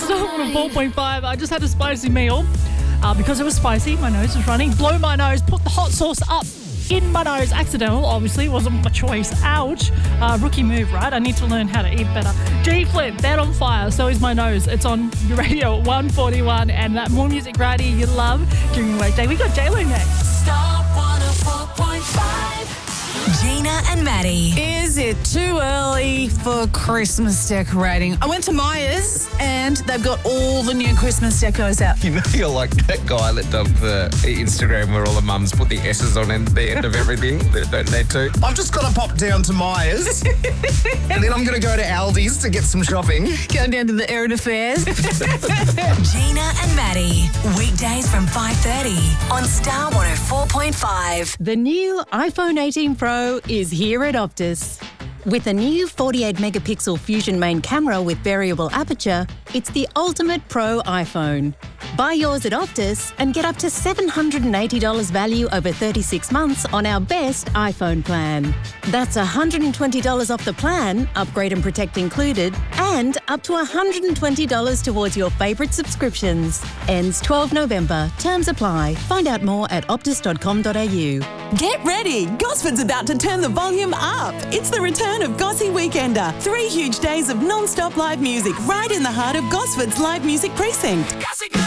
Star 4.5. I just had a spicy meal. Because it was spicy, my nose was running. Blow my nose, put the hot sauce up in my nose. Accidental, obviously, wasn't my choice. Ouch. Rookie move, right? I need to learn how to eat better. G Flint, they're on fire. So is my nose. It's on your radio at 141. And that more music variety you love during the workday. We got J-Lo next. Star 104.5. Gina and Maddie. Is it too early for Christmas decorating? I went to Myers and they've got all the new Christmas decos out. You know, you're like that guy that does the Instagram where all the mums put the S's on the end of everything that don't need to. I've just got to pop down to Myers and then I'm going to go to Aldi's to get some shopping. Go down to the Erin Affairs. Gina and Maddie. Weekdays from 5:30 on Star 104.5. The new iPhone 18 Pro is here at Optus. With a new 48-megapixel Fusion main camera with variable aperture, it's the ultimate pro iPhone. Buy yours at Optus and get up to $780 value over 36 months on our best iPhone plan. That's $120 off the plan, upgrade and protect included, and up to $120 towards your favourite subscriptions. Ends 12 November. Terms apply. Find out more at optus.com.au. Get ready! Gosford's about to turn the volume up. It's the return of Gossy Weekender. 3 huge days of non-stop live music right in the heart of Gosford's live music precinct.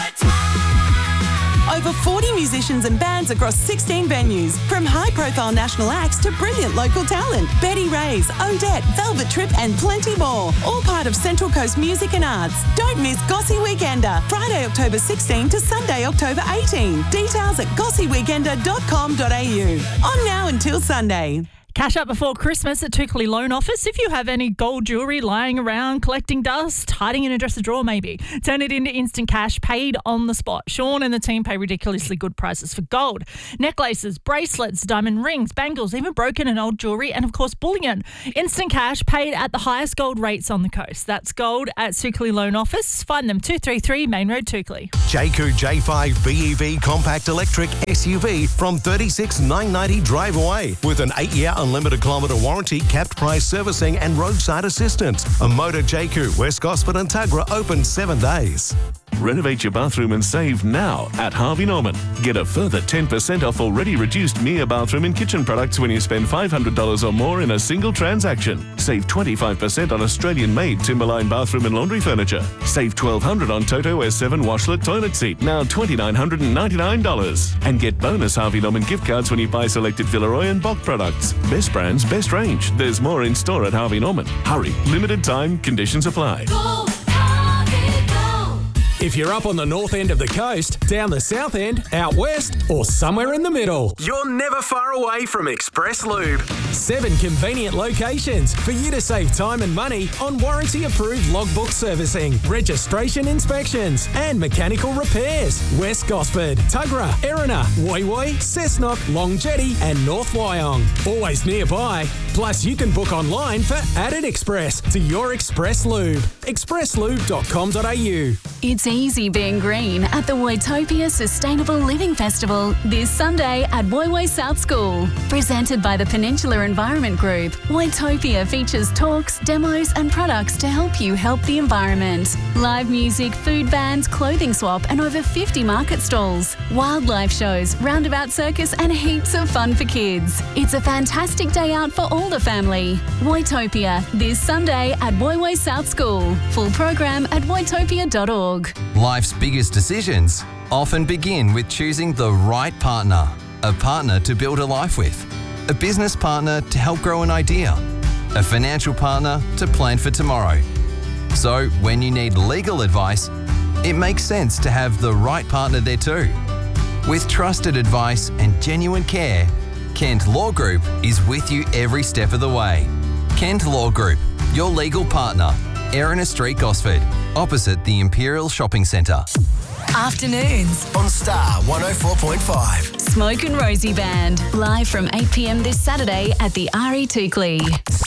Over 40 musicians and bands across 16 venues, from high-profile national acts to brilliant local talent. Betty Ray's, Odette, Velvet Trip and plenty more. All part of Central Coast Music and Arts. Don't miss Gossy Weekender, Friday, October 16 to Sunday, October 18. Details at gossyweekender.com.au. On now until Sunday. Cash up before Christmas at Toukley Loan Office. If you have any gold jewellery lying around, collecting dust, hiding in a dresser drawer maybe, turn it into instant cash paid on the spot. Sean and the team pay ridiculously good prices for gold. Necklaces, bracelets, diamond rings, bangles, even broken and old jewellery, and of course bullion. Instant cash paid at the highest gold rates on the coast. That's gold at Toukley Loan Office. Find them 233 Main Road, Toukley. Jayco J5 BEV compact electric SUV from $36,990 drive away with an 8-year unlimited kilometre warranty, capped price servicing and roadside assistance. A Motor Jayco, West Gosford and Tuggerah open 7 days. Renovate your bathroom and save now at Harvey Norman. Get a further 10% off already reduced Mia bathroom and kitchen products when you spend $500 or more in a single transaction. Save 25% on Australian-made Timberline bathroom and laundry furniture. Save $1,200 on Toto S7 washlet toilet seat, now $2,999. And get bonus Harvey Norman gift cards when you buy selected Villeroy and Bock products. Best brands, best range. There's more in store at Harvey Norman. Hurry, limited time, conditions apply. If you're up on the north end of the coast, down the south end, out west, or somewhere in the middle, you're never far away from Express Lube. 7 convenient locations for you to save time and money on warranty-approved logbook servicing, registration inspections, and mechanical repairs. West Gosford, Tuggerah, Erina, Woy Woy, Cessnock, Long Jetty, and North Wyong. Always nearby. Plus, you can book online for Added Express to your Express Lube. expresslube.com.au. It's easy being green at the Woytopia Sustainable Living Festival this Sunday at Woy Woy South School. Presented by the Peninsula Environment Group, Woytopia features talks, demos and products to help you help the environment. Live music, food bands, clothing swap and over 50 market stalls. Wildlife shows, roundabout circus and heaps of fun for kids. It's a fantastic day out for all the family. Woytopia this Sunday at Woy Woy South School. Full program at woytopia.org. Life's biggest decisions often begin with choosing the right partner. A partner to build a life with. A business partner to help grow an idea. A financial partner to plan for tomorrow. So when you need legal advice, it makes sense to have the right partner there too. With trusted advice and genuine care, Kent Law Group is with you every step of the way. Kent Law Group, your legal partner. Erina Street, Gosford, opposite the Imperial Shopping Centre. Afternoons on Star 104.5. Smoke and Rosie Band, live from 8 p.m. this Saturday at the RE Toukley.